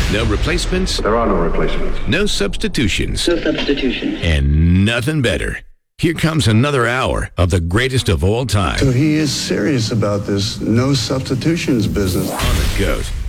No replacements. There are no replacements. No substitutions. No substitution. And nothing better. Here comes another hour of the greatest of all time. So he is serious about this no substitutions business. On the Goat.